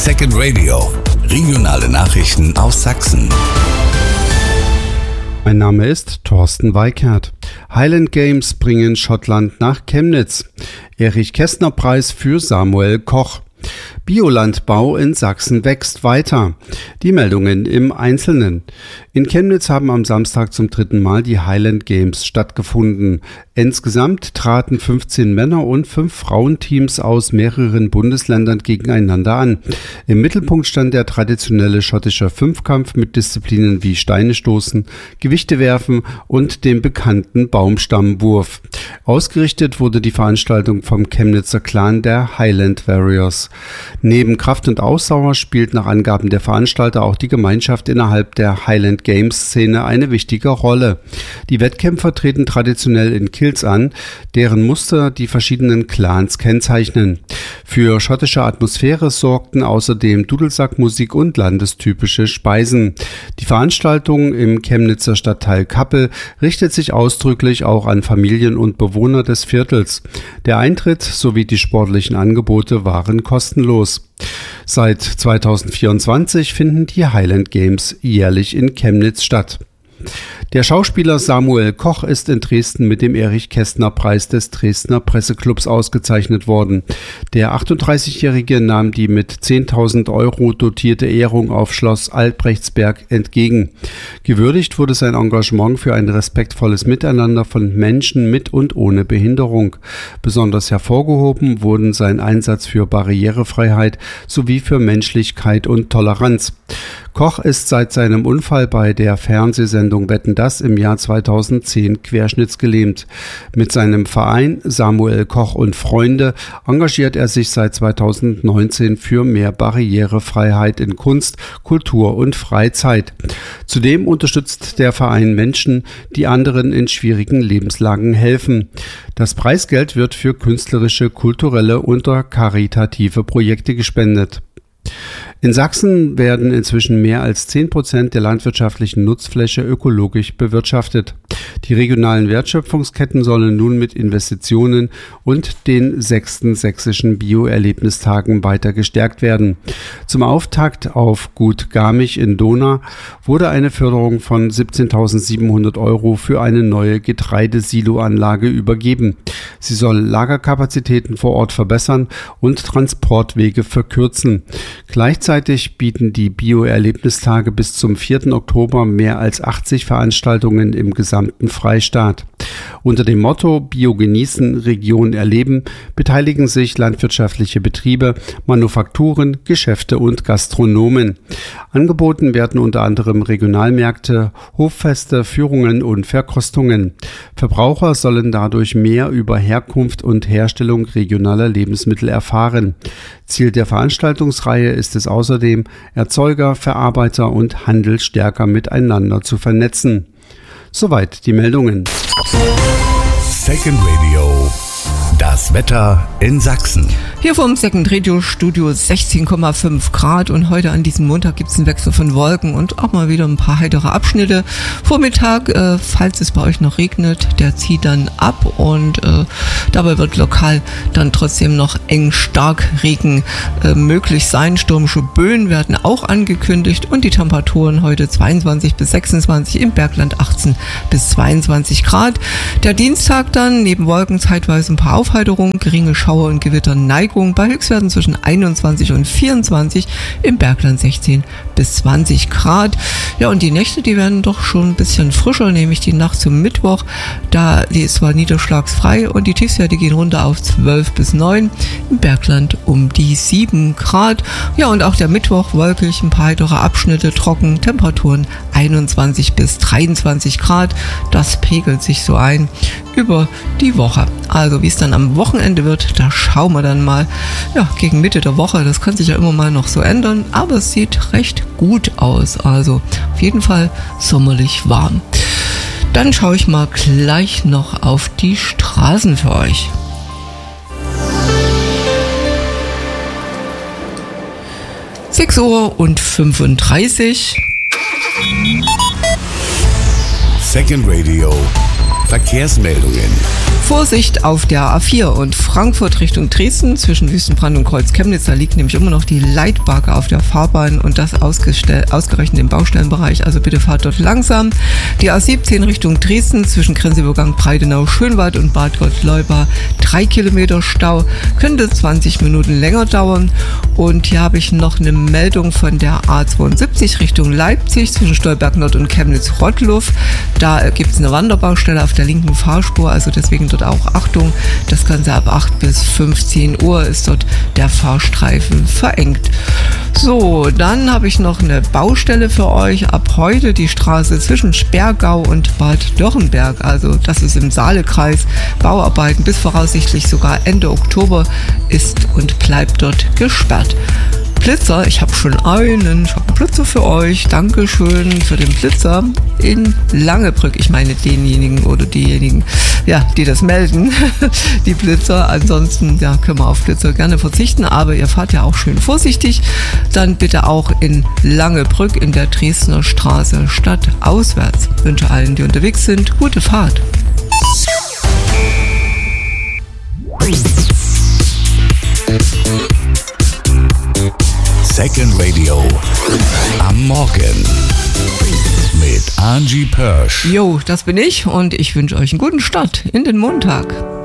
Second Radio. Regionale Nachrichten aus Sachsen. Mein Name ist Thorsten Weikert. Highland Games bringen Schottland nach Chemnitz. Erich-Kästner-Preis für Samuel Koch. Biolandbau in Sachsen wächst weiter. Die Meldungen im Einzelnen. In Chemnitz haben am Samstag zum 3. Mal die Highland Games stattgefunden. Insgesamt traten 15 Männer- und 5 Frauenteams aus mehreren Bundesländern gegeneinander an. Im Mittelpunkt stand der traditionelle schottische Fünfkampf mit Disziplinen wie Steine stoßen, Gewichte werfen und dem bekannten Baumstammwurf. Ausgerichtet wurde die Veranstaltung vom Chemnitzer Clan der Highland Warriors. Neben Kraft und Ausdauer spielt nach Angaben der Veranstalter auch die Gemeinschaft innerhalb der Highland Games-Szene eine wichtige Rolle. Die Wettkämpfer treten traditionell in Kilts an, deren Muster die verschiedenen Clans kennzeichnen. Für schottische Atmosphäre sorgten außerdem Dudelsackmusik und landestypische Speisen. Die Veranstaltung im Chemnitzer Stadtteil Kappel richtet sich ausdrücklich auch an Familien und Bewohner des Viertels. Der Eintritt sowie die sportlichen Angebote waren kostenlos. Seit 2024 finden die Highland Games jährlich in Chemnitz statt. Der Schauspieler Samuel Koch ist in Dresden mit dem Erich-Kästner-Preis des Dresdner Presseclubs ausgezeichnet worden. Der 38-Jährige nahm die mit 10.000 Euro dotierte Ehrung auf Schloss Albrechtsberg entgegen. Gewürdigt wurde sein Engagement für ein respektvolles Miteinander von Menschen mit und ohne Behinderung. Besonders hervorgehoben wurden sein Einsatz für Barrierefreiheit sowie für Menschlichkeit und Toleranz. Koch ist seit seinem Unfall bei der Fernsehsendung Wetten, dass im Jahr 2010 querschnittsgelähmt. Mit seinem Verein Samuel Koch und Freunde engagiert er sich seit 2019 für mehr Barrierefreiheit in Kunst, Kultur und Freizeit. Zudem unterstützt der Verein Menschen, die anderen in schwierigen Lebenslagen helfen. Das Preisgeld wird für künstlerische, kulturelle und karitative Projekte gespendet. In Sachsen werden inzwischen mehr als 10% der landwirtschaftlichen Nutzfläche ökologisch bewirtschaftet. Die regionalen Wertschöpfungsketten sollen nun mit Investitionen und den 6. sächsischen Bio-Erlebnistagen weiter gestärkt werden. Zum Auftakt auf Gut Garmisch in Dohna wurde eine Förderung von 17.700 Euro für eine neue Getreidesiloanlage übergeben. Sie soll Lagerkapazitäten vor Ort verbessern und Transportwege verkürzen. Gleichzeitig bieten die Bio-Erlebnistage bis zum 4. Oktober mehr als 80 Veranstaltungen im gesamten Freistaat. Unter dem Motto Bio genießen, Region erleben beteiligen sich landwirtschaftliche Betriebe, Manufakturen, Geschäfte und Gastronomen. Angeboten werden unter anderem Regionalmärkte, Hoffeste, Führungen und Verkostungen. Verbraucher sollen dadurch mehr über Herkunft und Herstellung regionaler Lebensmittel erfahren. Ziel der Veranstaltungsreihe ist es außerdem, Erzeuger, Verarbeiter und Handel stärker miteinander zu vernetzen. Soweit die Meldungen. Second Radio. Das Wetter in Sachsen. Hier vom Second Radio Studio 16,5 Grad und heute an diesem Montag gibt es einen Wechsel von Wolken und auch mal wieder ein paar heitere Abschnitte. Vormittag, falls es bei euch noch regnet, der zieht dann ab und dabei wird lokal dann trotzdem noch eng Starkregen möglich sein. Stürmische Böen werden auch angekündigt und die Temperaturen heute 22 bis 26, im Bergland 18 bis 22 Grad. Der Dienstag dann neben Wolken zeitweise ein paar Aufheiterungen, geringe Schauer und Gewitterneigung bei Höchstwerten zwischen 21 und 24, im Bergland 16 bis 20 Grad. Ja, und die Nächte, die werden doch schon ein bisschen frischer, nämlich die Nacht zum Mittwoch. Die ist zwar niederschlagsfrei und die Tiefstwerte gehen runter auf 12 bis 9, im Bergland um die 7 Grad. Ja, und auch der Mittwoch wolkig, ein paar heitere Abschnitte, trocken, Temperaturen 21 bis 23 Grad. Das pegelt sich so ein über die Woche. Also wie es dann am Wochenende wird, da schauen wir dann mal. Ja, gegen Mitte der Woche, das kann sich ja immer mal noch so ändern, aber es sieht recht gut aus. Also auf jeden Fall sommerlich warm. Dann schaue ich mal gleich noch auf die Straßen für euch. (6:35 Uhr). Second Radio. Verkehrsmeldungen. Vorsicht auf der A4 und Frankfurt Richtung Dresden zwischen Wüstenbrand und Kreuz-Chemnitz. Da liegt nämlich immer noch die Leitbacke auf der Fahrbahn und das ausgerechnet im Baustellenbereich. Also bitte fahrt dort langsam. Die A17 Richtung Dresden zwischen Grenzübergang Breitenau, Schönwald und Bad Gottleuba 3 Kilometer Stau. Könnte 20 Minuten länger dauern. Und hier habe ich noch eine Meldung von der A72 Richtung Leipzig zwischen Stolberg Nord und Chemnitz-Rottluff. Da gibt es eine Wanderbaustelle auf der linken Fahrspur, also deswegen dort auch Achtung. Das Ganze ab 8 bis 15 Uhr ist dort der Fahrstreifen verengt. So, dann habe ich noch eine Baustelle für euch. Ab heute die Straße zwischen Sperrgau und Bad Dürrenberg, also das ist im Saalekreis. Bauarbeiten bis voraussichtlich sogar Ende Oktober ist und bleibt dort gesperrt. Blitzer, ich habe schon einen Blitzer für euch. Dankeschön für den Blitzer in Langebrück. Ich meine denjenigen oder diejenigen, ja, die das melden, die Blitzer. Ansonsten, ja, können wir auf Blitzer gerne verzichten, aber ihr fahrt ja auch schön vorsichtig. Dann bitte auch in Langebrück in der Dresdner Straße stadtauswärts. Ich wünsche allen, die unterwegs sind, gute Fahrt. Second Radio am Morgen mit Angie Pörsch. Jo, das bin ich und ich wünsche euch einen guten Start in den Montag.